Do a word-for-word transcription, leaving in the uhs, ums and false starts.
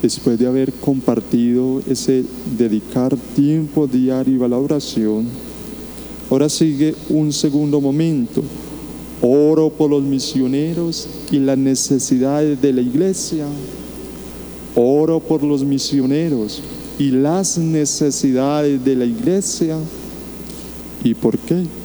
Después de haber compartido ese dedicar tiempo diario a la oración, ahora sigue un segundo momento. Oro por los misioneros y las necesidades de la iglesia. Oro por los misioneros y las necesidades de la iglesia. ¿Y por qué?